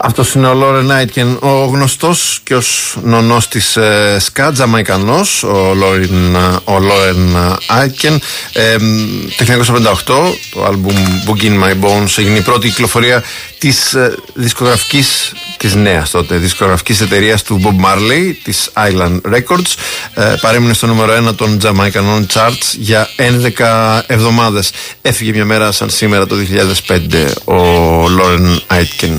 Αυτός είναι ο Λόρεν Άιτκεν, ο γνωστός και ως νονός της ska, Τζαμαϊκανός, ο Λόρεν Άιτκεν. Το 1958 το άλμπουμ Boogie in My Bones έγινε η πρώτη κυκλοφορία της δισκογραφικής, της νέας τότε δισκογραφικής εταιρείας του Bob Marley, της Island Records. Παρέμεινε στο νούμερο 1 των Τζαμαϊκανών charts για 11 εβδομάδες. Έφυγε μια μέρα σαν σήμερα το 2005 ο Λόρεν Άιτκεν.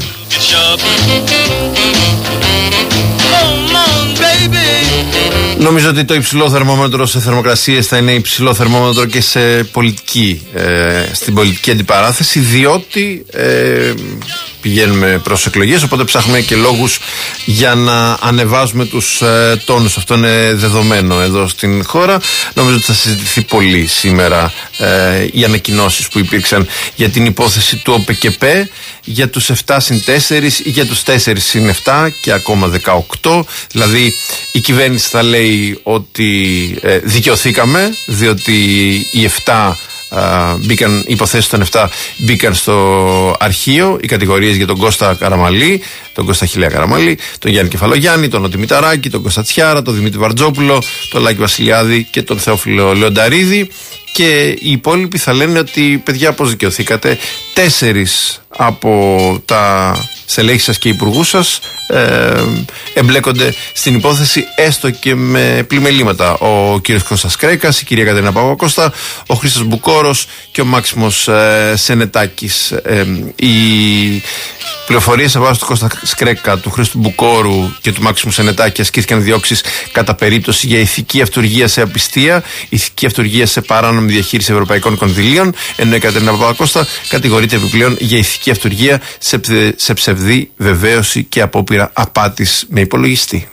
Νομίζω ότι το υψηλό θερμόμετρο σε θερμοκρασίες θα είναι υψηλό θερμόμετρο και σε πολιτική, στην πολιτική αντιπαράθεση, διότι πηγαίνουμε προς εκλογές, οπότε ψάχνουμε και λόγους για να ανεβάζουμε τους τόνους. Αυτό είναι δεδομένο εδώ στην χώρα. Νομίζω ότι θα συζητηθεί πολύ σήμερα οι ανακοινώσεις που υπήρξαν για την υπόθεση του ΟΠΕΚΕΠΕ, για τους 7+4 ή για τους 4+7 και ακόμα 18. Δηλαδή η κυβέρνηση θα λέει ότι δικαιωθήκαμε, διότι οι 7 μπήκαν, οι υποθέσεις των 7 μπήκαν στο αρχείο, οι κατηγορίες για τον Κώστα Καραμαλή, τον Κώστα Χιλέα Καραμαλή, τον Γιάννη Κεφαλογιάννη, τον Νότι Μηταράκη, τον Κώστα Τσιάρα, τον Δημήτρη Βαρτζόπουλο, τον Λάκη Βασιλιάδη και τον Θεόφιλο Λεονταρίδη. Και οι υπόλοιποι θα λένε ότι παιδιά, πώς δικαιωθήκατε? 4 από τα στελέχη σας και υπουργούς σας εμπλέκονται στην υπόθεση, έστω και με πλημελήματα. Ο κύριος Κώστας Κρέκας, η κυρία Κατερίνα Παπακώστα, ο Χρήστος Μπουκόρος και ο Μάξιμος Σενετάκης. Οι πληροφορίες από του Κώστα Κρέκα, του Χρήστου Μπουκόρου και του Μάξιμου Σενετάκη ασκήθηκαν διώξεις κατά περίπτωση για ηθική αυτουργία σε απιστία, ηθική αυτουργία σε παράνομη διαχείριση ευρωπαϊκών κονδυλίων, ενώ η Κατερίνα Παπακώστα κατηγορείται επιπλέον για ηθική αυτουργία σε ψευδή βεβαίωση και απόπειρα απάτης με υπολογιστή.